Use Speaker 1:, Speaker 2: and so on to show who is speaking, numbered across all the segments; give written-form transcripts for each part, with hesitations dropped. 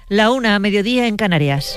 Speaker 1: 1:00, mediodía en Canarias.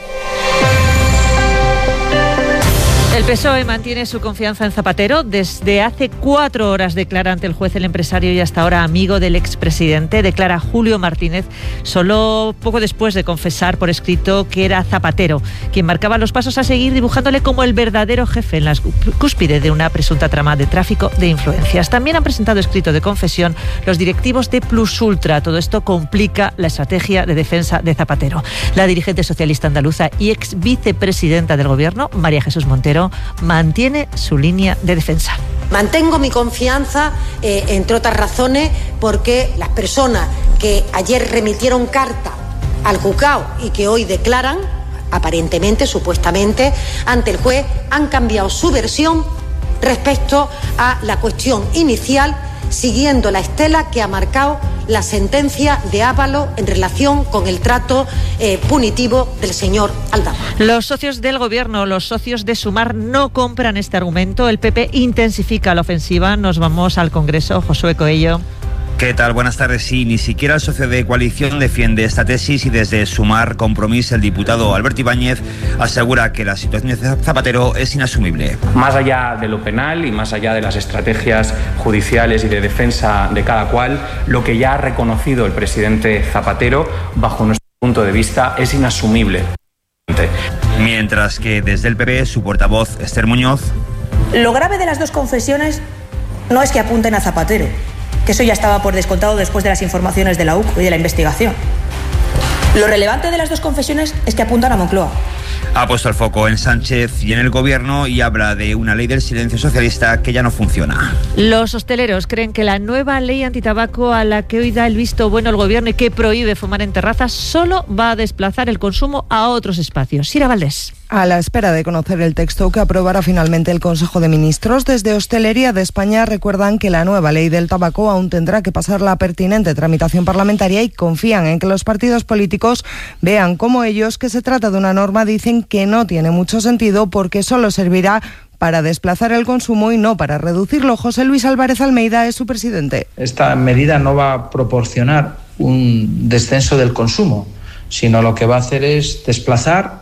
Speaker 1: El PSOE mantiene su confianza en Zapatero. Desde hace 4 horas declara ante el juez el empresario y hasta ahora amigo del expresidente. Declara Julio Martínez, solo poco después de confesar por escrito que era Zapatero quien marcaba los pasos a seguir, dibujándole como el verdadero jefe en la cúspide de una presunta trama de tráfico de influencias. También han presentado escrito de confesión los directivos de Plus Ultra. Todo esto complica la estrategia de defensa de Zapatero. La dirigente socialista andaluza y ex vicepresidenta del Gobierno, María Jesús Montero, mantiene su línea de defensa.
Speaker 2: Mantengo mi confianza, entre otras razones, porque las personas que ayer remitieron carta al juzgado y que hoy declaran, aparentemente, supuestamente, ante el juez, han cambiado su versión respecto a la cuestión inicial, siguiendo la estela que ha marcado la sentencia de Ábalos en relación con el trato punitivo del señor Aldama.
Speaker 1: Los socios del Gobierno, los socios de Sumar, no compran este argumento. El PP intensifica la ofensiva. Nos vamos al Congreso. Josué Coello.
Speaker 3: ¿Qué tal? Buenas tardes. Sí, ni siquiera el socio de coalición defiende esta tesis y desde Sumar Compromís el diputado Alberto Ibáñez asegura que la situación de Zapatero es inasumible.
Speaker 4: Más allá de lo penal y más allá de las estrategias judiciales y de defensa de cada cual, lo que ya ha reconocido el presidente Zapatero, bajo nuestro punto de vista, es inasumible.
Speaker 3: Mientras que desde el PP, su portavoz Esther Muñoz.
Speaker 5: Lo grave de las dos confesiones no es que apunten a Zapatero, que eso ya estaba por descontado después de las informaciones de la UCO y de la investigación. Lo relevante de las dos confesiones es que apuntan a Moncloa.
Speaker 3: Ha puesto el foco en Sánchez y en el Gobierno y habla de una ley del silencio socialista que ya no funciona.
Speaker 1: Los hosteleros creen que la nueva ley antitabaco a la que hoy da el visto bueno el Gobierno y que prohíbe fumar en terrazas solo va a desplazar el consumo a otros espacios. Sira Valdés.
Speaker 6: A la espera de conocer el texto que aprobará finalmente el Consejo de Ministros, desde Hostelería de España recuerdan que la nueva ley del tabaco aún tendrá que pasar la pertinente tramitación parlamentaria y confían en que los partidos políticos vean como ellos que se trata de una norma, dicen que no tiene mucho sentido porque solo servirá para desplazar el consumo y no para reducirlo. José Luis Álvarez Almeida es su presidente.
Speaker 7: Esta medida no va a proporcionar un descenso del consumo, sino lo que va a hacer es desplazar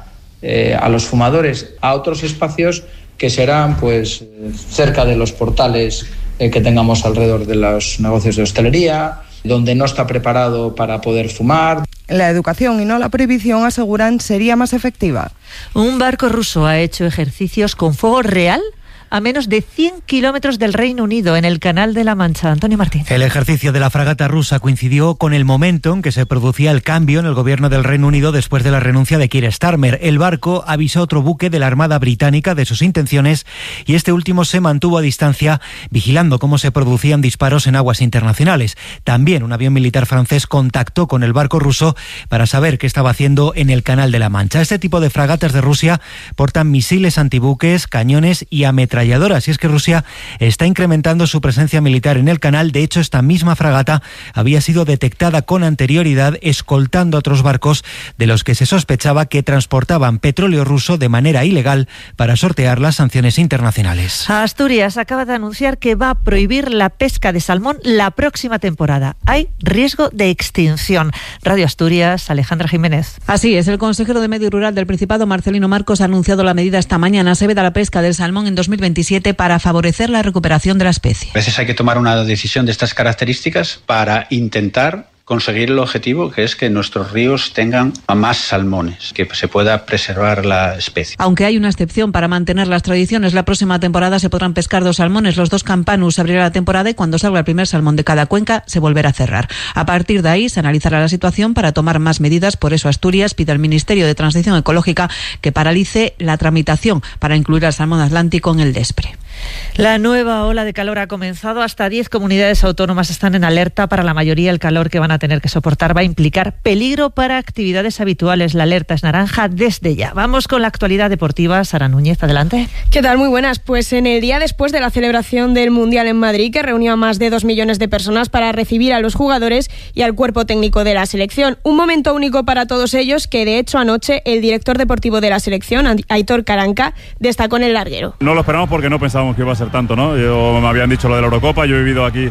Speaker 7: a los fumadores a otros espacios que serán pues cerca de los portales que tengamos alrededor de los negocios de hostelería, donde no está preparado para poder fumar.
Speaker 6: La educación y no la prohibición, aseguran, sería más efectiva.
Speaker 1: Un barco ruso ha hecho ejercicios con fuego real a menos de 100 kilómetros del Reino Unido, en el Canal de la Mancha. Antonio Martín.
Speaker 8: El ejercicio de la fragata rusa coincidió con el momento en que se producía el cambio en el gobierno del Reino Unido después de la renuncia de Keir Starmer. El barco avisó a otro buque de la Armada Británica de sus intenciones y este último se mantuvo a distancia vigilando cómo se producían disparos en aguas internacionales. También un avión militar francés contactó con el barco ruso para saber qué estaba haciendo en el Canal de la Mancha. Este tipo de fragatas de Rusia portan misiles antibuques, cañones y ametralladoras. Y es que Rusia está incrementando su presencia militar en el canal. De hecho, esta misma fragata había sido detectada con anterioridad escoltando a otros barcos de los que se sospechaba que transportaban petróleo ruso de manera ilegal para sortear las sanciones internacionales.
Speaker 1: Asturias acaba de anunciar que va a prohibir la pesca de salmón la próxima temporada. Hay riesgo de extinción. Radio Asturias, Alejandra Jiménez.
Speaker 9: Así es, el consejero de Medio Rural del Principado, Marcelino Marcos, ha anunciado la medida esta mañana. Se veda la pesca del salmón en 2027 para favorecer la recuperación de la especie.
Speaker 10: A veces hay que tomar una decisión de estas características para intentar conseguir el objetivo, que es que nuestros ríos tengan más salmones, que se pueda preservar la especie.
Speaker 9: Aunque hay una excepción para mantener las tradiciones, la próxima temporada se podrán pescar 2 salmones, los 2 campanus. Se abrirá la temporada y cuando salga el primer salmón de cada cuenca se volverá a cerrar. A partir de ahí se analizará la situación para tomar más medidas. Por eso Asturias pide al Ministerio de Transición Ecológica que paralice la tramitación para incluir al salmón atlántico en el DESPRE.
Speaker 1: La nueva ola de calor ha comenzado. Hasta 10 comunidades autónomas están en alerta. Para la mayoría, el calor que van a tener que soportar va a implicar peligro para actividades habituales. La alerta es naranja desde ya. Vamos con la actualidad deportiva. Sara Núñez, adelante.
Speaker 11: ¿Qué tal? Muy buenas. Pues en el día después de la celebración del Mundial en Madrid, que reunió a más de 2 millones de personas para recibir a los jugadores y al cuerpo técnico de la selección. Un momento único para todos ellos que, de hecho, anoche el director deportivo de la selección, Aitor Karanka, destacó en el larguero.
Speaker 12: No lo esperamos porque no pensábamos que iba a ser tanto, ¿no? Me habían dicho lo de la Eurocopa, yo he vivido aquí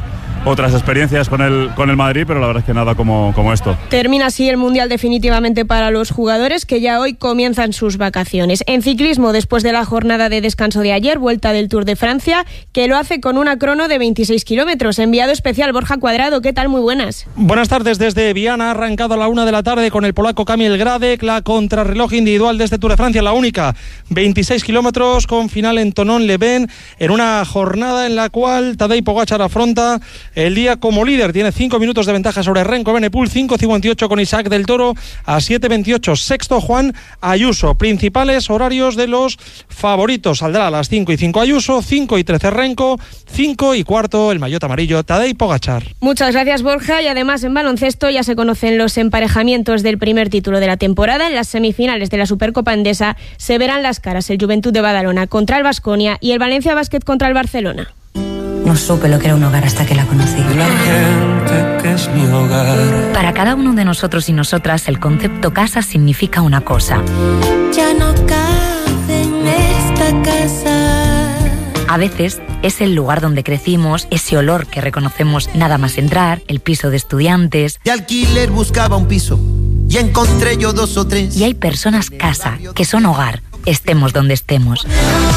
Speaker 12: otras experiencias con el Madrid, pero la verdad es que nada como esto.
Speaker 11: Termina así el Mundial definitivamente para los jugadores, que ya hoy comienzan sus vacaciones. En ciclismo, después de la jornada de descanso de ayer, vuelta del Tour de Francia, que lo hace con una crono de 26 kilómetros. Enviado especial Borja Cuadrado, ¿qué tal? Muy buenas.
Speaker 13: Buenas tardes desde Viana, ha arrancado a la 1 de la tarde con el polaco Kamil Gradek, la contrarreloj individual de este Tour de Francia, la única, 26 kilómetros con final en Thonon-les-Bains, en una jornada en la cual Tadej Pogačar afronta el día como líder, tiene 5 minutos de ventaja sobre Renko Evenepoel, 5.58 con Isaac del Toro, a 7.28 sexto Juan Ayuso. Principales horarios de los favoritos: saldrá a las 5:05 Ayuso, 5:13 Renko, 5:15 el maillot amarillo Tadej Pogačar.
Speaker 11: Muchas gracias, Borja. Y además en baloncesto ya se conocen los emparejamientos del primer título de la temporada. En las semifinales de la Supercopa Endesa se verán las caras el Juventud de Badalona contra el Baskonia y el Valencia Basket contra el Barcelona.
Speaker 14: No supe lo que era un hogar hasta que la conocí. La gente que es mi hogar. Para cada uno de nosotros y nosotras, el concepto casa significa una cosa. Ya no cabe en esta casa. A veces es el lugar donde crecimos, ese olor que reconocemos nada más entrar, el piso de estudiantes.
Speaker 15: De alquiler buscaba un piso y encontré yo 2 o 3.
Speaker 14: Y hay personas casa, que son hogar, estemos donde estemos.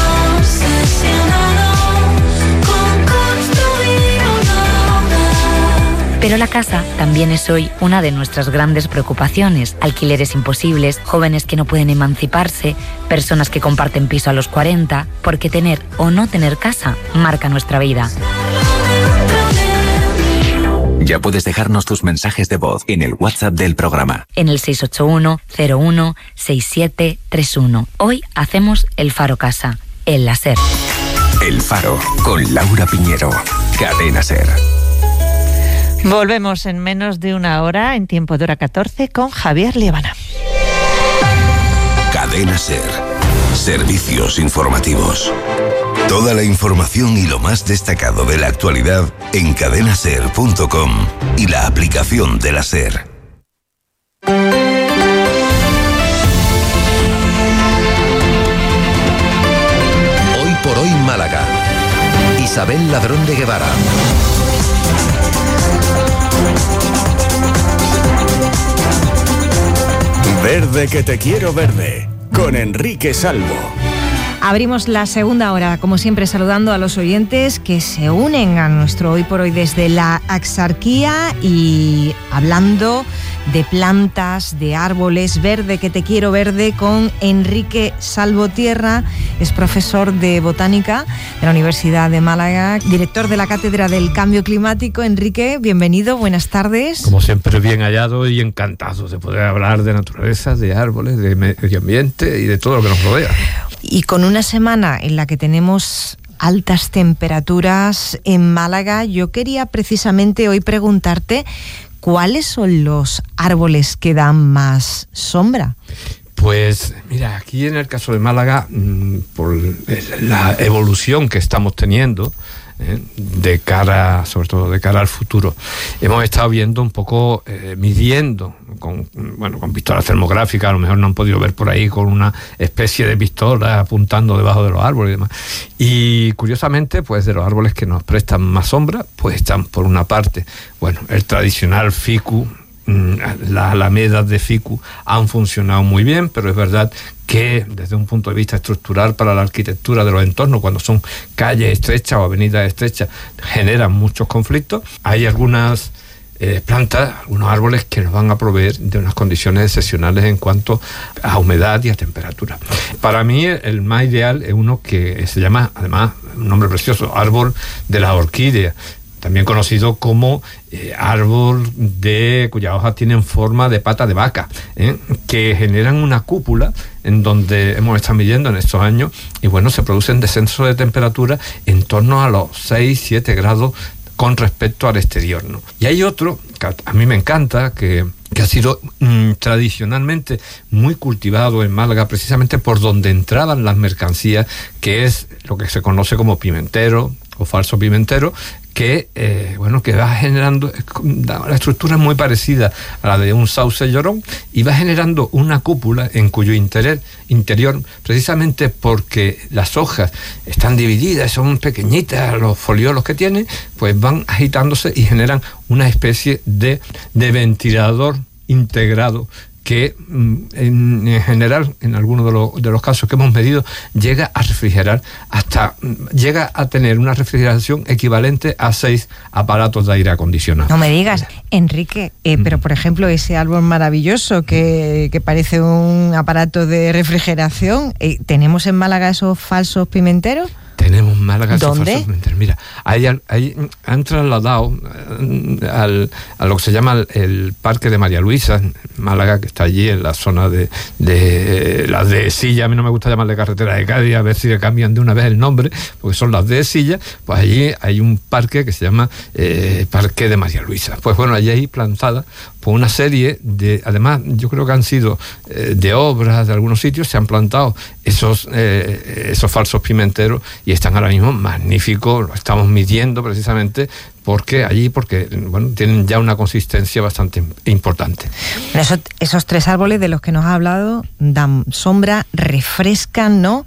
Speaker 14: Pero la casa también es hoy una de nuestras grandes preocupaciones. Alquileres imposibles, jóvenes que no pueden emanciparse, personas que comparten piso a los 40, porque tener o no tener casa marca nuestra vida.
Speaker 16: Ya puedes dejarnos tus mensajes de voz en el WhatsApp del programa.
Speaker 14: En el 681-01-6731. Hoy hacemos el Faro Casa, el SER.
Speaker 16: El Faro, con Laura Piñero. Cadena SER.
Speaker 1: Volvemos en menos de una hora, en tiempo de hora 14, con Javier Liébana.
Speaker 17: Cadena SER. Servicios informativos. Toda la información y lo más destacado de la actualidad en cadenaser.com y la aplicación de la SER. Hoy por hoy Málaga. Isabel Ladrón de Guevara.
Speaker 18: Verde que te quiero verde, con Enrique Salvo.
Speaker 19: Abrimos la segunda hora, como siempre, saludando a los oyentes que se unen a nuestro Hoy por Hoy desde la Axarquía y hablando de plantas, de árboles. Verde que te quiero verde con Enrique Salvo Tierra, es profesor de botánica de la Universidad de Málaga, director de la Cátedra del Cambio Climático. Enrique, bienvenido, buenas tardes.
Speaker 20: Como siempre, bien hallado y encantado de poder hablar de naturaleza, de árboles, de medio ambiente y de todo lo que nos rodea.
Speaker 19: Y con una semana en la que tenemos altas temperaturas en Málaga, yo quería precisamente hoy preguntarte ¿cuáles son los árboles que dan más sombra?
Speaker 20: Pues mira, aquí en el caso de Málaga, por la evolución que estamos teniendo, de cara, sobre todo de cara al futuro, hemos estado viendo un poco, midiendo con pistolas termográficas. A lo mejor no han podido ver por ahí con una especie de pistola apuntando debajo de los árboles y demás. Y curiosamente, pues de los árboles que nos prestan más sombra, pues están por una parte, el tradicional ficus. Las alamedas de ficus han funcionado muy bien, pero es verdad que desde un punto de vista estructural para la arquitectura de los entornos, cuando son calles estrechas o avenidas estrechas, generan muchos conflictos. Hay algunas plantas, algunos árboles que nos van a proveer de unas condiciones excepcionales en cuanto a humedad y a temperatura. Para mí el más ideal es uno que se llama, además, un nombre precioso, árbol de la orquídea, también conocido como árbol cuyas hojas tienen forma de pata de vaca, que generan una cúpula en donde hemos estado midiendo en estos años y se producen descensos de temperatura en torno a los 6-7 grados con respecto al exterior, ¿no? Y hay otro que a mí me encanta, que ha sido tradicionalmente muy cultivado en Málaga, precisamente por donde entraban las mercancías, que es lo que se conoce como pimentero o falso pimentero, que que va generando, la estructura es muy parecida a la de un sauce llorón y va generando una cúpula en cuyo interior, precisamente porque las hojas están divididas, son pequeñitas, los foliolos que tienen, pues van agitándose y generan una especie de ventilador integrado que en general, en algunos de los casos que hemos medido, llega a refrigerar llega a tener una refrigeración equivalente a 6 aparatos de aire acondicionado.
Speaker 19: No me digas, Enrique, pero por ejemplo ese árbol maravilloso que parece un aparato de refrigeración, ¿tenemos en Málaga esos falsos pimenteros?
Speaker 20: Tenemos en Málaga.
Speaker 19: ¿Dónde?
Speaker 20: Mira, ahí han trasladado a lo que se llama el Parque de María Luisa, en Málaga, que está allí en la zona de las de Silla. A mí no me gusta llamarle carretera de Cádiz, a ver si le cambian de una vez el nombre, porque son las de Silla. Pues allí hay un parque que se llama Parque de María Luisa. Pues bueno, allí hay plantada por una serie de, además yo creo que han sido de obras de algunos sitios, se han plantado esos falsos pimenteros y están ahora mismo magníficos. Lo estamos midiendo precisamente porque tienen ya una consistencia bastante importante.
Speaker 19: Bueno, esos 3 árboles de los que nos ha hablado dan sombra, refrescan, ¿no?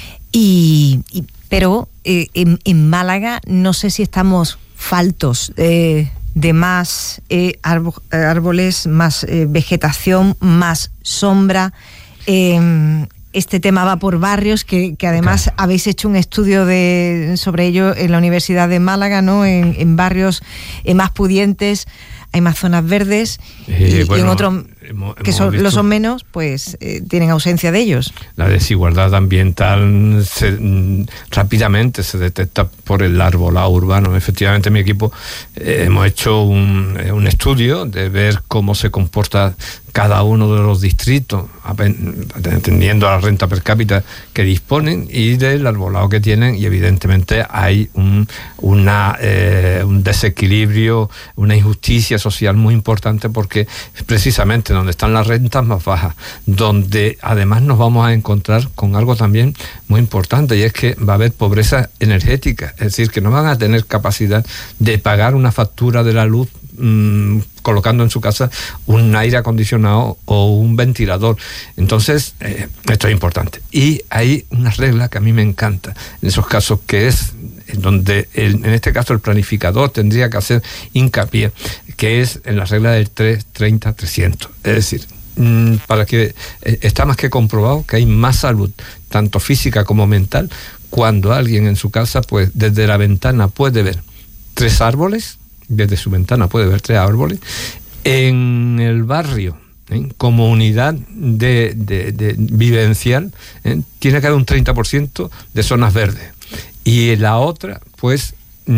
Speaker 19: Pero en Málaga no sé si estamos faltos de más árboles, más vegetación, más sombra. Este tema va por barrios, que además claro, habéis hecho un estudio sobre ello en la Universidad de Málaga, ¿no? En barrios más pudientes hay más zonas verdes y en otros que lo son menos, pues tienen ausencia de ellos. La
Speaker 20: desigualdad ambiental rápidamente se detecta por el arbolado urbano. Efectivamente, en mi equipo hemos hecho un estudio de ver cómo se comporta cada uno de los distritos, atendiendo a la renta per cápita que disponen y del arbolado que tienen, y evidentemente hay un desequilibrio, una injusticia social muy importante, porque precisamente donde están las rentas más bajas, donde además nos vamos a encontrar con algo también muy importante, y es que va a haber pobreza energética, es decir, que no van a tener capacidad de pagar una factura de la luz colocando en su casa un aire acondicionado o un ventilador. Entonces, esto es importante. Y hay una regla que a mí me encanta en esos casos, que es donde en este caso el planificador tendría que hacer hincapié, que es en la regla del 3-30-300. Es decir, para que está más que comprobado que hay más salud, tanto física como mental, cuando alguien en su casa, pues desde la ventana puede ver 3 árboles, desde su ventana puede ver 3 árboles, en el barrio, como unidad de vivencial, tiene que haber un 30% de zonas verdes, y la otra, pues,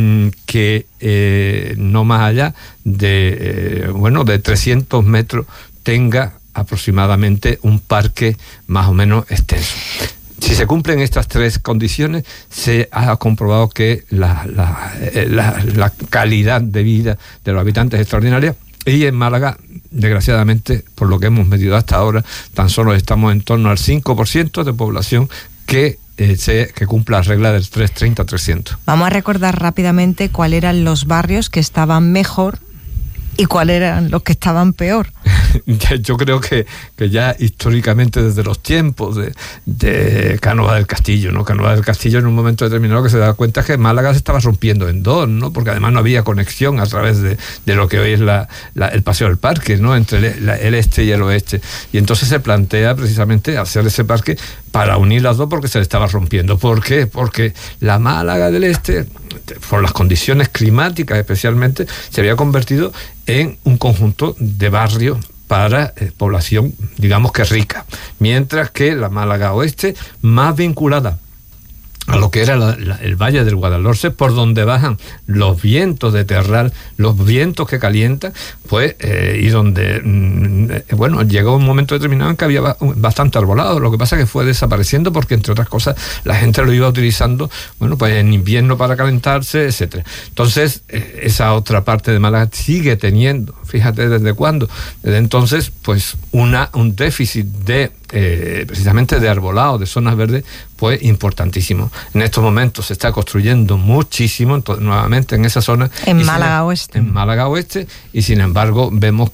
Speaker 20: que no más allá de 300 metros tenga aproximadamente un parque más o menos extenso. Si se cumplen estas 3 condiciones, se ha comprobado que la calidad de vida de los habitantes es extraordinaria. Y en Málaga, desgraciadamente, por lo que hemos medido hasta ahora, tan solo estamos en torno al 5% de población que cumpla la regla del 3-30-300.
Speaker 19: Vamos a recordar rápidamente cuáles eran los barrios que estaban mejor y cuáles eran los que estaban peor.
Speaker 20: Yo creo que ya históricamente, desde los tiempos de Cánovas del Castillo, ¿no? Cánovas del Castillo, en un momento determinado, que se da cuenta que Málaga se estaba rompiendo en dos, ¿no? Porque además no había conexión a través de lo que hoy es el Paseo del Parque, ¿no? Entre el este y el oeste. Y entonces se plantea precisamente hacer ese parque para unir las dos, porque se le estaba rompiendo. ¿Por qué? Porque la Málaga del Este, por las condiciones climáticas especialmente, se había convertido en un conjunto de barrios para población, digamos que rica, mientras que la Málaga Oeste, más vinculada a lo que era el Valle del Guadalhorce, por donde bajan los vientos de terral, los vientos que calientan, pues, y donde, llegó un momento determinado en que había bastante arbolado. Lo que pasa es que fue desapareciendo porque, entre otras cosas, la gente lo iba utilizando, pues en invierno para calentarse, etcétera. Entonces, esa otra parte de Málaga sigue teniendo, fíjate desde cuándo, desde entonces, pues un déficit de precisamente de arbolado, de zonas verdes, pues importantísimo. En estos momentos se está construyendo muchísimo, nuevamente en esa zona.
Speaker 19: En Málaga Oeste.
Speaker 20: En Málaga Oeste, y sin embargo vemos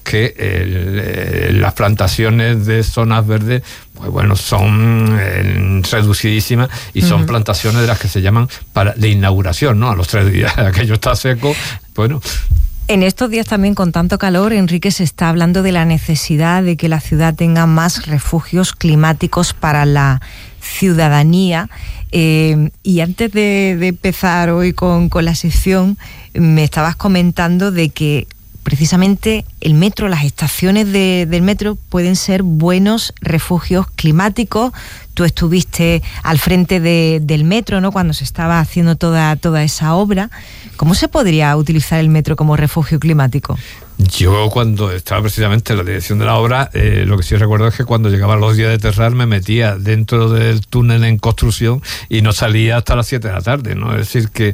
Speaker 20: que las plantaciones de zonas verdes, pues bueno, son reducidísimas, y son plantaciones de las que se llaman de inauguración, ¿no? A los 3 días, aquello está seco, bueno.
Speaker 19: En estos días también, con tanto calor, Enrique, se está hablando de la necesidad de que la ciudad tenga más refugios climáticos para la ciudadanía. Y antes de empezar hoy con la sección, me estabas comentando de que precisamente el metro, las estaciones del metro pueden ser buenos refugios climáticos. Tú estuviste al frente del metro, ¿no?, cuando se estaba haciendo toda esa obra. ¿Cómo se podría utilizar el metro como refugio climático?
Speaker 20: Yo, cuando estaba precisamente en la dirección de la obra, lo que sí recuerdo es que cuando llegaban los días de aterrar me metía dentro del túnel en construcción y no salía hasta las 7 de la tarde, ¿no? Es decir, que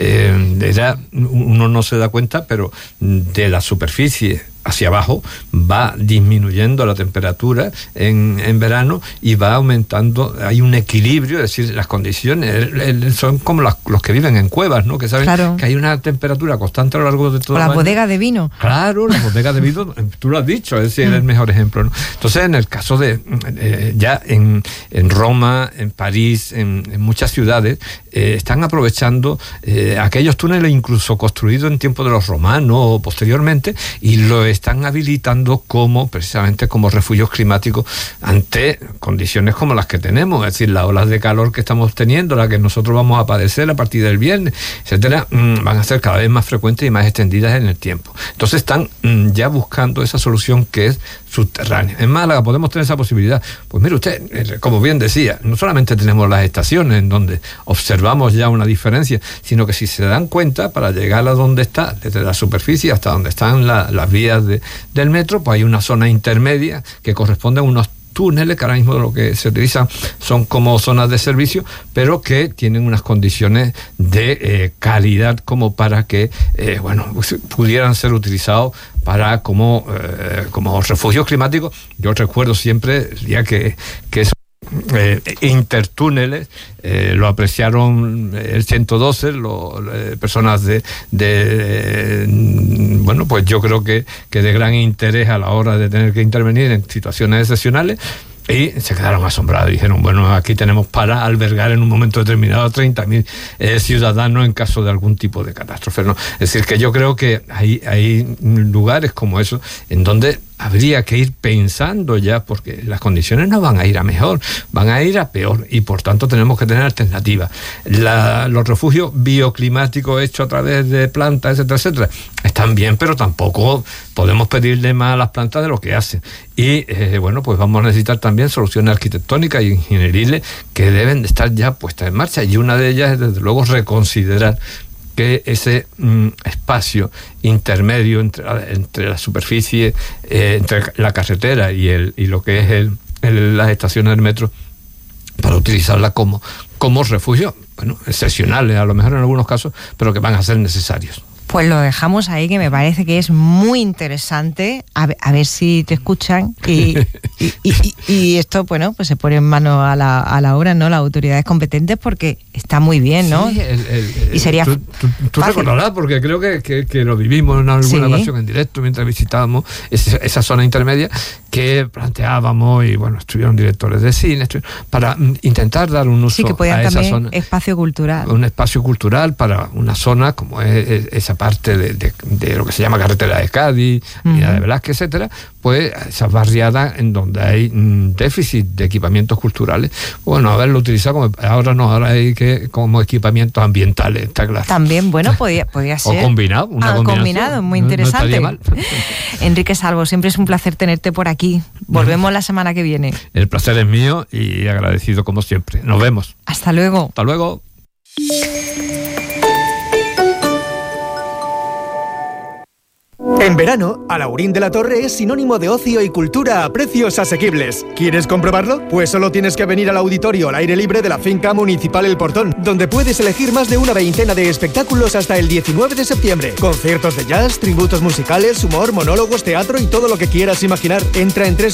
Speaker 20: uno no se da cuenta, pero de la superficie hacia abajo va disminuyendo la temperatura en verano y va aumentando, hay un equilibrio, es decir, las condiciones son como los que viven en cuevas, ¿no?, que saben que hay una temperatura constante a lo largo de todo el año.
Speaker 19: La bodega de vino.
Speaker 20: Claro, la bodega de vino, tú lo has dicho, es decir, es el mejor ejemplo, ¿no? Entonces, en el caso de ya en Roma, en París, en muchas ciudades, están aprovechando aquellos túneles incluso construidos en tiempo de los romanos o posteriormente, y lo están habilitando precisamente como refugios climáticos ante condiciones como las que tenemos, es decir, las olas de calor que estamos teniendo, las que nosotros vamos a padecer a partir del viernes, etcétera, van a ser cada vez más frecuentes y más extendidas en el tiempo. Entonces están ya buscando esa solución que es subterránea. En Málaga podemos tener esa posibilidad. Pues mire usted, como bien decía, no solamente tenemos las estaciones en donde observamos ya una diferencia, sino que si se dan cuenta, para llegar a donde está, desde la superficie hasta donde están las vías del metro, pues hay una zona intermedia que corresponde a unos túneles que ahora mismo lo que se utilizan son como zonas de servicio, pero que tienen unas condiciones de calidad como para que pudieran ser utilizados como refugios climáticos. Yo recuerdo siempre el día que esos intertúneles lo apreciaron el 112, personas pues yo creo que de gran interés a la hora de tener que intervenir en situaciones excepcionales, y se quedaron asombrados y dijeron, bueno, aquí tenemos para albergar en un momento determinado a 30.000 ciudadanos en caso de algún tipo de catástrofe, ¿no? Es decir, que yo creo que hay lugares como eso en donde habría que ir pensando ya, porque las condiciones no van a ir a mejor, van a ir a peor, y por tanto tenemos que tener alternativas. Los refugios bioclimáticos hechos a través de plantas, etcétera, etcétera, están bien, pero tampoco podemos pedirle más a las plantas de lo que hacen. Y pues vamos a necesitar también soluciones arquitectónicas y ingenieriles que deben de estar ya puestas en marcha, y una de ellas es, desde luego, reconsiderar que ese espacio intermedio entre la superficie, entre la carretera y lo que es las estaciones del metro, para utilizarla como refugio, excepcionales a lo mejor en algunos casos, pero que van a ser necesarios.
Speaker 19: Pues lo dejamos ahí, que me parece que es muy interesante, a ver si te escuchan y esto, pues se pone en mano a la obra, ¿no?, las autoridades competentes, porque está muy bien, ¿no?
Speaker 20: Sí,
Speaker 19: y sería
Speaker 20: tú recordarás, porque creo que lo vivimos en alguna ocasión en directo mientras visitábamos esa zona intermedia, que planteábamos, y estuvieron directores de cine para intentar dar un uso a esa zona,
Speaker 19: espacio cultural,
Speaker 20: un espacio cultural para una zona como es esa parte de lo que se llama carretera de Cádiz, Villa de Velázquez, etcétera, pues esas barriadas en donde hay déficit de equipamientos culturales, haberlo utilizado ahora hay que como equipamientos ambientales, está claro.
Speaker 19: También, podía ser.
Speaker 20: O combinado,
Speaker 19: combinado, muy interesante.
Speaker 20: No estaría mal.
Speaker 19: Enrique Salvo, siempre es un placer tenerte por aquí. Volvemos la semana que viene.
Speaker 20: El placer es mío y agradecido como siempre. Nos vemos.
Speaker 19: Hasta luego.
Speaker 20: Hasta luego.
Speaker 21: En verano, Alaurín de la Torre es sinónimo de ocio y cultura a precios asequibles. ¿Quieres comprobarlo? Pues solo tienes que venir al auditorio al aire libre de la finca municipal El Portón, donde puedes elegir más de una veintena de espectáculos hasta el 19 de septiembre. Conciertos de jazz, tributos musicales, humor, monólogos, teatro y todo lo que quieras imaginar. Entra en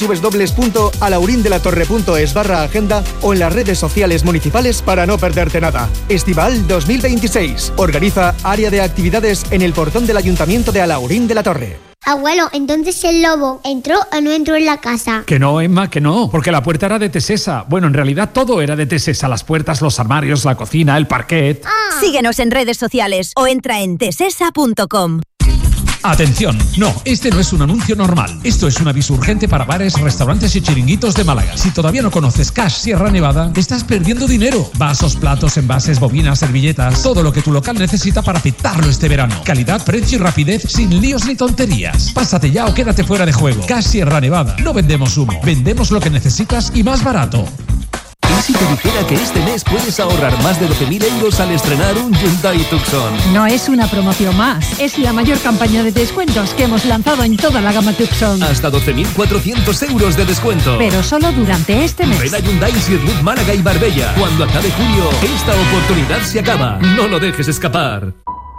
Speaker 21: www.alaurindelatorre.es/agenda o en las redes sociales municipales para no perderte nada. Estival 2026. Organiza Área de Actividades en El Portón del Ayuntamiento de Alaurín de la Torre.
Speaker 22: Abuelo, entonces el lobo ¿entró o no entró en la casa?
Speaker 23: Que no, Emma, que no, porque la puerta era de Tesesa. Bueno, en realidad todo era de Tesesa, las puertas, los armarios, la cocina, el parquet.
Speaker 24: Síguenos en redes sociales o entra en tesesa.com.
Speaker 23: Atención, no, este no es un anuncio normal. Esto es un aviso urgente para bares, restaurantes y chiringuitos de Málaga. Si todavía no conoces Cash Sierra Nevada, estás perdiendo dinero. Vasos, platos, envases, bobinas, servilletas, todo lo que tu local necesita para petarlo este verano. Calidad, precio y rapidez sin líos ni tonterías. Pásate ya o quédate fuera de juego. Cash Sierra Nevada. No vendemos humo, vendemos lo que necesitas y más barato.
Speaker 25: ¿Y si te dijera que este mes puedes ahorrar más de 12.000 euros al estrenar un Hyundai Tucson?
Speaker 26: No es una promoción más, es la mayor campaña de descuentos que hemos lanzado en toda la gama Tucson.
Speaker 25: Hasta 12.400 euros de descuento.
Speaker 26: Pero solo durante este mes.
Speaker 25: Ven a Hyundai Sirmut Málaga y Marbella. Cuando acabe julio, esta oportunidad se acaba. No lo dejes escapar.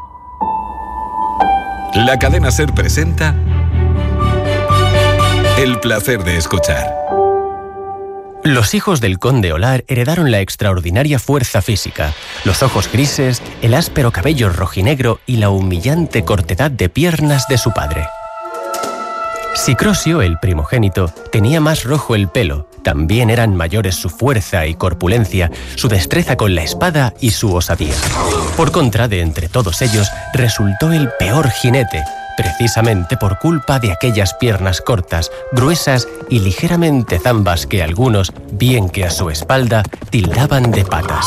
Speaker 17: La cadena SER presenta El placer de escuchar.
Speaker 27: Los hijos del conde Olar heredaron la extraordinaria fuerza física, los ojos grises, el áspero cabello rojinegro y la humillante cortedad de piernas de su padre. Sicrosio, el primogénito, tenía más rojo el pelo, también eran mayores su fuerza y corpulencia, su destreza con la espada y su osadía. Por contra, de entre todos ellos, resultó el peor jinete, precisamente por culpa de aquellas piernas cortas, gruesas y ligeramente zambas que algunos, bien que a su espalda, tildaban de patas.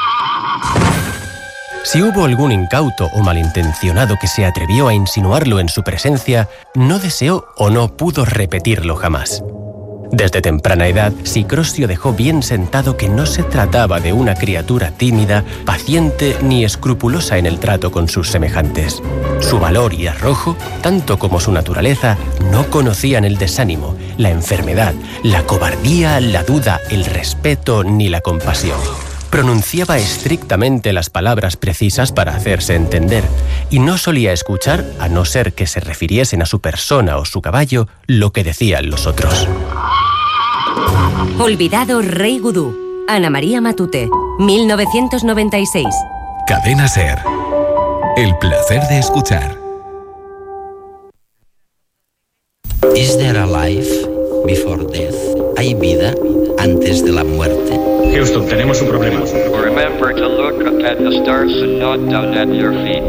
Speaker 27: Si hubo algún incauto o malintencionado que se atrevió a insinuarlo en su presencia, no deseó o no pudo repetirlo jamás. Desde temprana edad, Sicrosio dejó bien sentado que no se trataba de una criatura tímida, paciente ni escrupulosa en el trato con sus semejantes. Su valor y arrojo, tanto como su naturaleza, no conocían el desánimo, la enfermedad, la cobardía, la duda, el respeto ni la compasión. Pronunciaba estrictamente las palabras precisas para hacerse entender, y no solía escuchar, a no ser que se refiriesen a su persona o su caballo, lo que decían los otros.
Speaker 24: Olvidado Rey Gudú. Ana María Matute, 1996.
Speaker 17: Cadena SER. El placer de escuchar.
Speaker 28: ¿Is there a life before death? ¿Hay vida antes de la muerte?
Speaker 29: Houston, tenemos un problema.
Speaker 30: Remember to look at the stars and not down at your feet.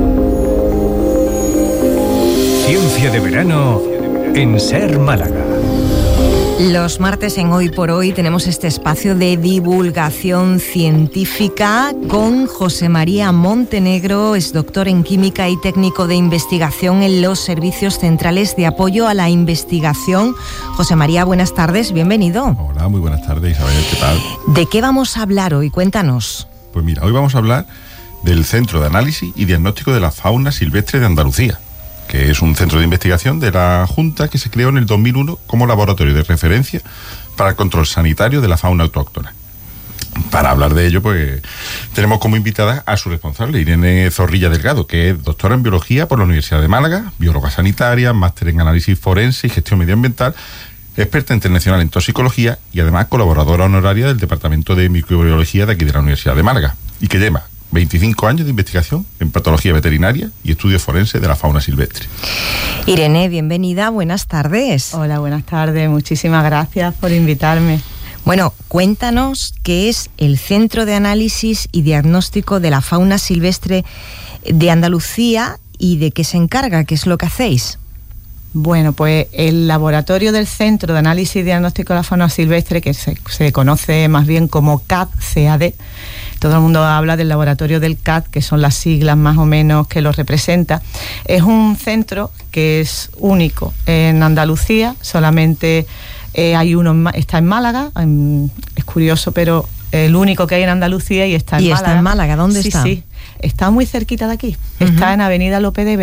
Speaker 18: Ciencia de verano en SER Málaga.
Speaker 19: Los martes en Hoy por Hoy tenemos este espacio de divulgación científica con José María Montenegro, es doctor en química y técnico de investigación en los Servicios Centrales de Apoyo a la Investigación. José María, buenas tardes, bienvenido.
Speaker 31: Hola, muy buenas tardes, Isabel, ¿qué tal?
Speaker 19: ¿De qué vamos a hablar hoy? Cuéntanos.
Speaker 31: Pues mira, hoy vamos a hablar del Centro de Análisis y Diagnóstico de la Fauna Silvestre de Andalucía, que es un centro de investigación de la Junta que se creó en el 2001 como laboratorio de referencia para el control sanitario de la fauna autóctona. Para hablar de ello, pues tenemos como invitada a su responsable, Irene Zorrilla Delgado, que es doctora en biología por la Universidad de Málaga, bióloga sanitaria, máster en análisis forense y gestión medioambiental, experta internacional en toxicología y además colaboradora honoraria del Departamento de Microbiología de aquí de la Universidad de Málaga, y que lleva 25 años de investigación en patología veterinaria y estudio forense de la fauna silvestre.
Speaker 19: Irene, bienvenida, buenas tardes.
Speaker 32: Hola, buenas tardes, muchísimas gracias por invitarme.
Speaker 19: Bueno, cuéntanos qué es el Centro de Análisis y Diagnóstico de la Fauna Silvestre de Andalucía y de qué se encarga, qué es lo que hacéis.
Speaker 32: Bueno, pues el laboratorio del Centro de Análisis y Diagnóstico de la Fauna Silvestre, que se conoce más bien como CAD, todo el mundo habla del laboratorio del CAD, que son las siglas más o menos que lo representa. Es un centro que es único en Andalucía, solamente hay uno, está en Málaga, es curioso, pero el único que hay en Andalucía y está en Málaga.
Speaker 19: ¿Y está en Málaga? ¿Dónde está?
Speaker 32: Sí, está muy cerquita de aquí, está en Avenida Lope de Vega.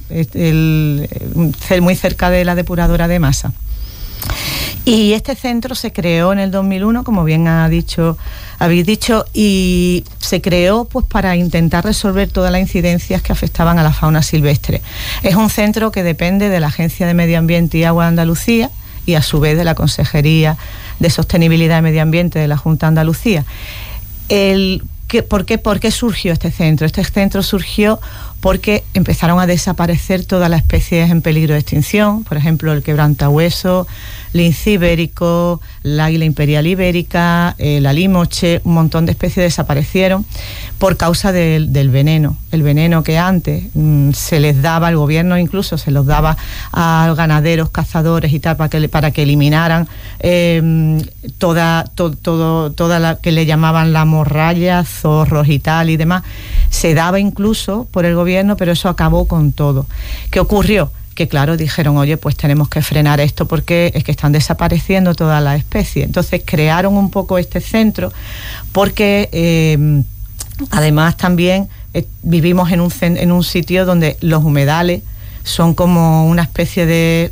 Speaker 32: muy cerca de la depuradora de Masa. Y este centro se creó en el 2001, como bien habéis dicho, y se creó pues para intentar resolver todas las incidencias que afectaban a la fauna silvestre. Es un centro que depende de la Agencia de Medio Ambiente y Agua de Andalucía y a su vez de la Consejería de Sostenibilidad y Medio Ambiente de la Junta de Andalucía. ¿Por qué surgió este centro? Este centro surgió porque empezaron a desaparecer todas las especies en peligro de extinción, por ejemplo el quebrantahueso, lince ibérico, la águila imperial ibérica, la limoche, un montón de especies desaparecieron por causa del veneno. El veneno que antes se les daba, el gobierno incluso se los daba a ganaderos, cazadores y tal, para que eliminaran toda la que le llamaban la morralla, zorros y tal y demás. Se daba incluso por el gobierno, pero eso acabó con todo. ¿Qué ocurrió? Que claro, dijeron, oye, pues tenemos que frenar esto porque es que están desapareciendo todas las especies. Entonces crearon un poco este centro porque además también vivimos en un sitio donde los humedales son como una especie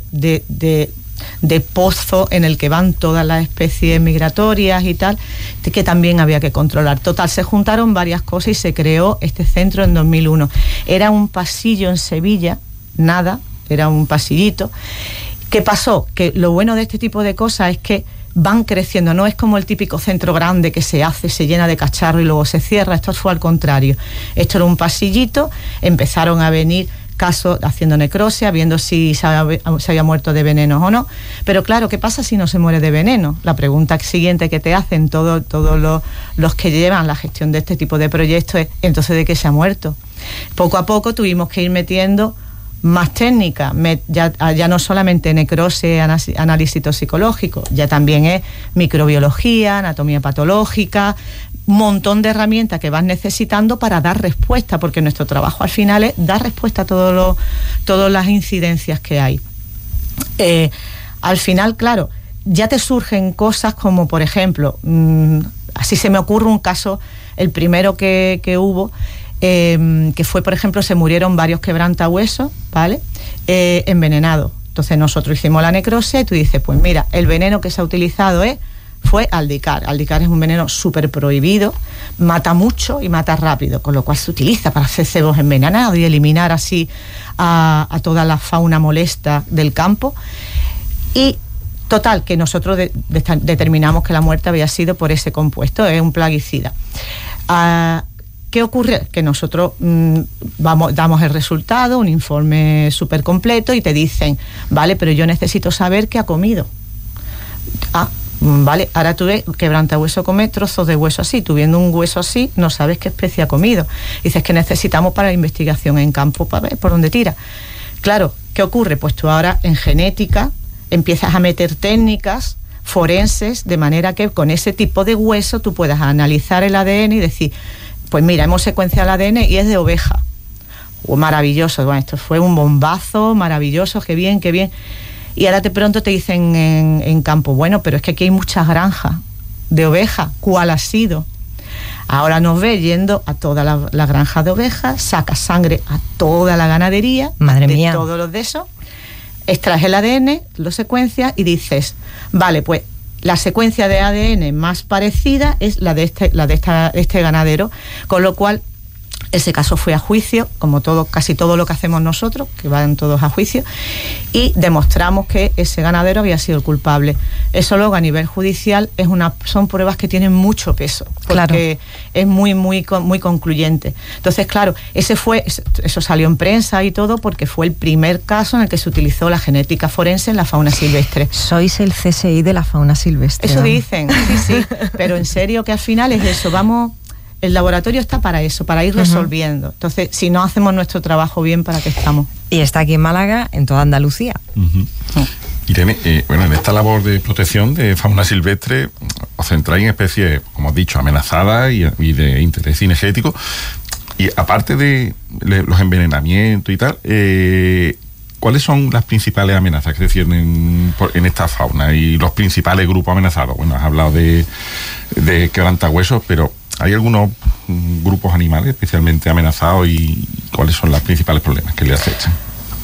Speaker 32: de pozo en el que van todas las especies migratorias y tal, que también había que controlar. Total, se juntaron varias cosas y se creó este centro en 2001. Era un pasillo en Sevilla, era un pasillito. ¿Qué pasó? Que lo bueno de este tipo de cosas es que van creciendo, no es como el típico centro grande que se llena de cacharros y luego se cierra. Esto fue al contrario. Esto era un pasillito, empezaron a venir casos haciendo necropsia, viendo si se había muerto de veneno o no. Pero claro, ¿qué pasa si no se muere de veneno? La pregunta siguiente que te hacen todos los que llevan la gestión de este tipo de proyectos es, ¿entonces de qué se ha muerto? Poco a poco tuvimos que ir metiendo más técnicas, ya no solamente necropsia, análisis toxicológico, ya también es microbiología, anatomía patológica, un montón de herramientas que vas necesitando para dar respuesta, porque nuestro trabajo al final es dar respuesta a todas las incidencias que hay. Al final, claro, ya te surgen cosas como, por ejemplo, así se me ocurre un caso, el primero que hubo, que fue, por ejemplo, se murieron varios quebrantahuesos, ¿vale? Envenenados. Entonces nosotros hicimos la necropsia y tú dices, pues mira, el veneno que se ha utilizado fue aldicar. Aldicar es un veneno súper prohibido, mata mucho y mata rápido, con lo cual se utiliza para hacer cebos envenenados y eliminar así a toda la fauna molesta del campo. Y total, que nosotros determinamos que la muerte había sido por ese compuesto, es un plaguicida. ¿Qué ocurre? Que nosotros damos el resultado, un informe súper completo y te dicen, vale, pero yo necesito saber qué ha comido. Vale, ahora tú ves, quebrantahueso come trozos de hueso así, tú viendo un hueso así no sabes qué especie ha comido. Dices que necesitamos para la investigación en campo para ver por dónde tira. Claro, ¿qué ocurre? Pues tú ahora en genética empiezas a meter técnicas forenses de manera que con ese tipo de hueso tú puedas analizar el ADN y decir, pues mira, hemos secuenciado el ADN y es de oveja. Maravilloso, bueno, esto fue un bombazo maravilloso, qué bien, qué bien. Y ahora de pronto te dicen en campo, bueno, pero es que aquí hay muchas granjas de ovejas, ¿cuál ha sido? Ahora nos ve yendo a todas las granjas de ovejas, saca sangre a toda la ganadería,
Speaker 19: madre mía,
Speaker 32: todos los de esos, extraes el ADN, lo secuencias y dices, vale, pues la secuencia de ADN más parecida es la de este ganadero, con lo cual ese caso fue a juicio, como casi todo lo que hacemos nosotros, que van todos a juicio, y demostramos que ese ganadero había sido el culpable. Eso luego a nivel judicial son pruebas que tienen mucho peso, porque claro, es muy concluyente. Entonces, claro, eso salió en prensa y todo, porque fue el primer caso en el que se utilizó la genética forense en la fauna silvestre.
Speaker 19: Sois el CSI de la fauna silvestre.
Speaker 32: Eso dicen, sí, pero en serio que al final es eso, el laboratorio está para eso, para ir resolviendo. Entonces, si no hacemos nuestro trabajo bien, ¿para qué estamos?
Speaker 19: Y está aquí en Málaga, en toda Andalucía.
Speaker 31: Irene, en esta labor de protección de fauna silvestre os centráis en especies, como has dicho, amenazadas y de interés cinegético. Y aparte de los envenenamientos y tal, ¿cuáles son las principales amenazas que se tienen en esta fauna y los principales grupos amenazados? Bueno, has hablado de quebrantahuesos, pero ¿hay algunos grupos animales especialmente amenazados y cuáles son los principales problemas que le acechan?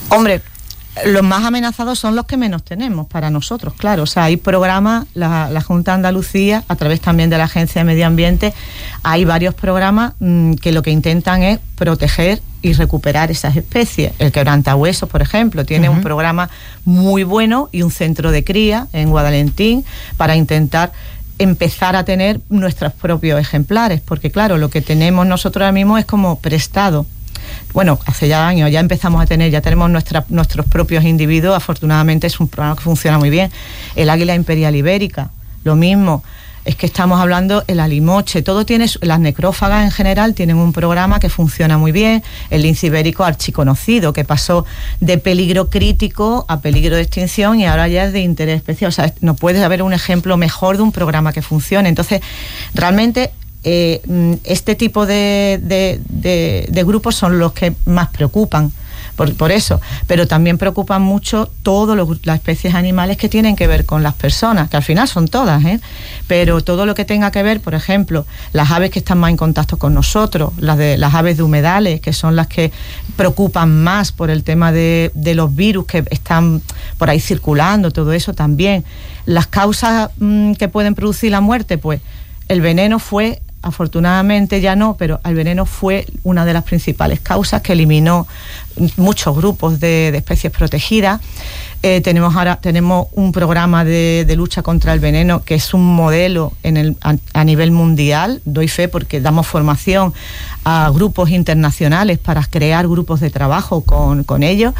Speaker 32: Hombre, los más amenazados son los que menos tenemos para nosotros, claro. O sea, hay programas, la Junta de Andalucía, a través también de la Agencia de Medio Ambiente, hay varios programas que lo que intentan es proteger y recuperar esas especies. El quebrantahuesos, por ejemplo, tiene un programa muy bueno y un centro de cría en Guadalentín para intentar empezar a tener nuestros propios ejemplares, porque claro, lo que tenemos nosotros ahora mismo es como prestado. Bueno, hace ya años ya empezamos a tener, ya tenemos nuestros propios individuos. Afortunadamente es un programa que funciona muy bien. El águila imperial ibérica, lo mismo. Es que estamos hablando el alimoche, todo tiene, las necrófagas en general tienen un programa que funciona muy bien. El lince ibérico archiconocido, que pasó de peligro crítico a peligro de extinción y ahora ya es de interés especial. O sea, no puede haber un ejemplo mejor de un programa que funcione. Entonces, realmente este tipo de grupos son los que más preocupan por eso, pero también preocupan mucho todas las especies animales que tienen que ver con las personas, que al final son todas, pero todo lo que tenga que ver, por ejemplo, las aves que están más en contacto con nosotros, las aves de humedales, que son las que preocupan más por el tema de los virus que están por ahí circulando, todo eso también. Las causas que pueden producir la muerte, pues el veneno fue, afortunadamente ya no, pero el veneno fue una de las principales causas que eliminó muchos grupos de especies protegidas. Tenemos un programa de lucha contra el veneno que es un modelo a nivel mundial. Doy fe porque damos formación a grupos internacionales para crear grupos de trabajo con ellos.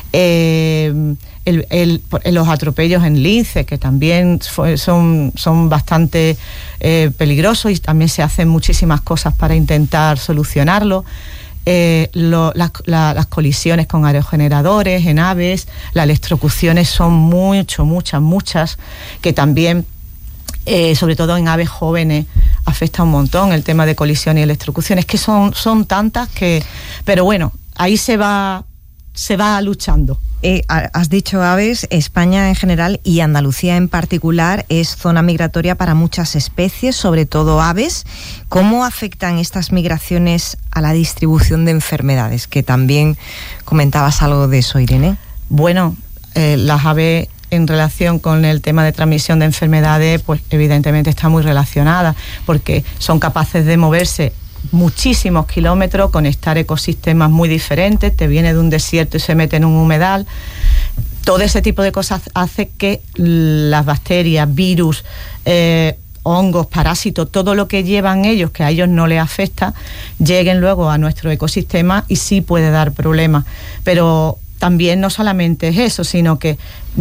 Speaker 32: Los atropellos en lince, que también son bastante peligrosos, y también se hacen muchísimas cosas para intentar solucionarlo. Las colisiones con aerogeneradores en aves, las electrocuciones son muchas, que también, sobre todo en aves jóvenes, afecta un montón el tema de colisiones y electrocuciones, que son tantas que... Pero bueno, ahí se va luchando.
Speaker 19: Has dicho aves. España en general y Andalucía en particular es zona migratoria para muchas especies, sobre todo aves. ¿Cómo afectan estas migraciones a la distribución de enfermedades? Que también comentabas algo de eso, Irene.
Speaker 32: Bueno, las aves en relación con el tema de transmisión de enfermedades, pues evidentemente está muy relacionada, porque son capaces de moverse muchísimos kilómetros, conectar ecosistemas muy diferentes. Te viene de un desierto y se mete en un humedal. Todo ese tipo de cosas hace que las bacterias, virus, hongos, parásitos, todo lo que llevan ellos, que a ellos no les afecta, lleguen luego a nuestro ecosistema y sí puede dar problemas. Pero también no solamente es eso, sino que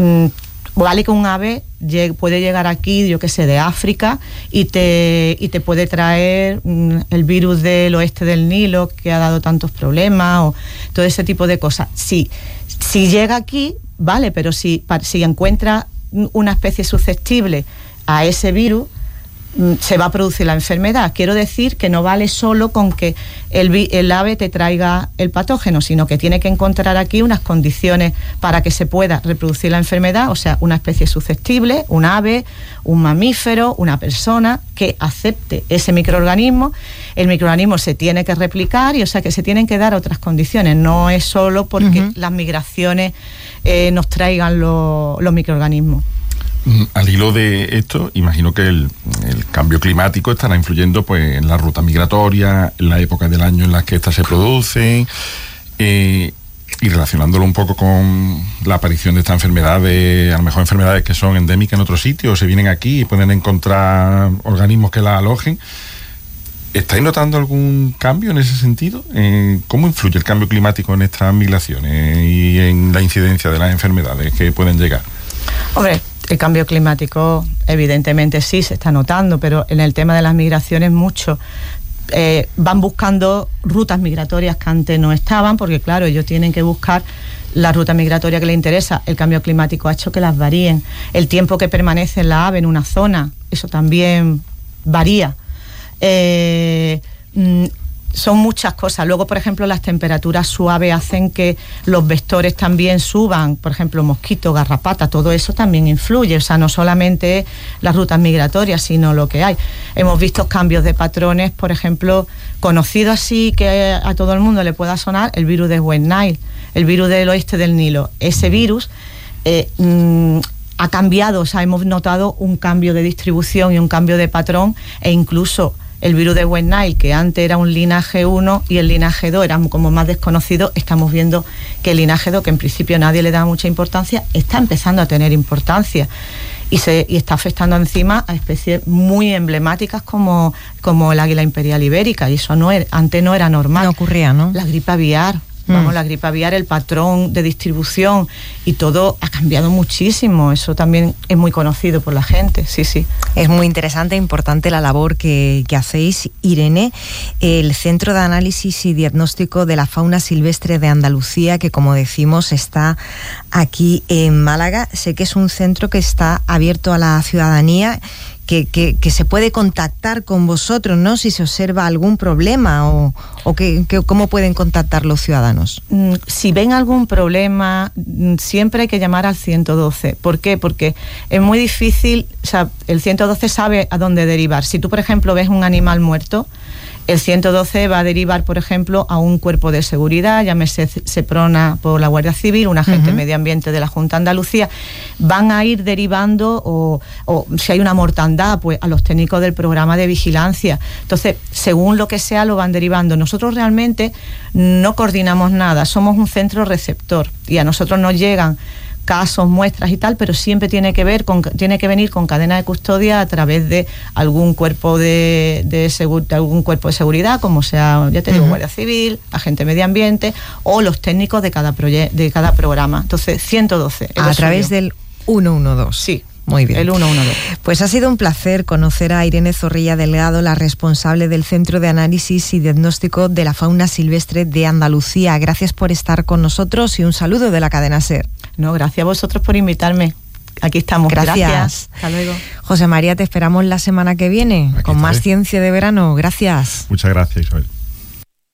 Speaker 32: vale que un ave puede llegar aquí, yo que sé, de África, y te puede traer el virus del oeste del Nilo, que ha dado tantos problemas, o todo ese tipo de cosas. Si llega aquí, vale, pero si encuentra una especie susceptible a ese virus, se va a producir la enfermedad. Quiero decir que no vale solo con que el ave te traiga el patógeno, sino que tiene que encontrar aquí unas condiciones para que se pueda reproducir la enfermedad, o sea, una especie susceptible, un ave, un mamífero, una persona que acepte ese microorganismo. El microorganismo se tiene que replicar, y o sea que se tienen que dar otras condiciones. No es solo porque las migraciones nos traigan los microorganismos.
Speaker 31: Al hilo de esto, imagino que el cambio climático estará influyendo pues en la ruta migratoria, en la época del año en las que éstas se producen, y relacionándolo un poco con la aparición de estas enfermedades, a lo mejor enfermedades que son endémicas en otros sitios, se vienen aquí y pueden encontrar organismos que las alojen. ¿Estáis notando algún cambio en ese sentido? ¿Cómo influye el cambio climático en estas migraciones y en la incidencia de las enfermedades que pueden llegar?
Speaker 32: Hombre, el cambio climático evidentemente sí se está notando, pero en el tema de las migraciones mucho. Van buscando rutas migratorias que antes no estaban, porque claro, ellos tienen que buscar la ruta migratoria que les interesa. El cambio climático ha hecho que las varíen. El tiempo que permanece la ave en una zona, eso también varía. son muchas cosas. Luego, por ejemplo, las temperaturas suaves hacen que los vectores también suban, por ejemplo, mosquito, garrapata, todo eso también influye, o sea, no solamente las rutas migratorias, sino lo que hay. Hemos visto cambios de patrones, por ejemplo, conocido así que a todo el mundo le pueda sonar, el virus de West Nile, el virus del oeste del Nilo. Ese virus ha cambiado, o sea, hemos notado un cambio de distribución y un cambio de patrón, e incluso el virus de West Nile, que antes era un linaje 1 y el linaje 2 era como más desconocido, estamos viendo que el linaje 2, que en principio nadie le da mucha importancia, está empezando a tener importancia y está afectando encima a especies muy emblemáticas como el águila imperial ibérica, y eso antes no era normal.
Speaker 19: No ocurría, ¿no?
Speaker 32: La gripe aviar. La gripe aviar, el patrón de distribución y todo ha cambiado muchísimo. Eso también es muy conocido por la gente, sí.
Speaker 19: Es muy interesante e importante la labor que hacéis, Irene. El Centro de Análisis y Diagnóstico de la Fauna Silvestre de Andalucía, que como decimos está aquí en Málaga. Sé que es un centro que está abierto a la ciudadanía, que se puede contactar con vosotros, ¿no? Si se observa algún problema o ¿cómo pueden contactar los ciudadanos?
Speaker 32: Si ven algún problema, siempre hay que llamar al 112. ¿Por qué? Porque es muy difícil, o sea, el 112 sabe a dónde derivar. Si tú, por ejemplo, ves un animal muerto, el 112 va a derivar, por ejemplo, a un cuerpo de seguridad, llámese Seprona por la Guardia Civil, un agente medio ambiente de la Junta de Andalucía. Van a ir derivando, o si hay una mortandad, pues a los técnicos del programa de vigilancia. Entonces, según lo que sea, lo van derivando. Nosotros realmente no coordinamos nada, somos un centro receptor y a nosotros nos llegan casos, muestras y tal, pero siempre tiene que venir con cadena de custodia a través de algún cuerpo de seguridad, como sea, ya te digo, Guardia Civil, agente medio ambiente o los técnicos de cada programa. Entonces, 112.
Speaker 19: A través del 112.
Speaker 32: Sí.
Speaker 19: Muy bien.
Speaker 32: El 112.
Speaker 19: Pues ha sido un placer conocer a Irene Zorrilla Delgado, la responsable del Centro de Análisis y Diagnóstico de la Fauna Silvestre de Andalucía. Gracias por estar con nosotros y un saludo de la cadena SER.
Speaker 32: No, gracias a vosotros por invitarme. Aquí estamos.
Speaker 19: Gracias.
Speaker 32: Hasta luego.
Speaker 19: José María, te esperamos la semana que viene con más Ciencia de Verano. Gracias.
Speaker 31: Muchas gracias, Isabel.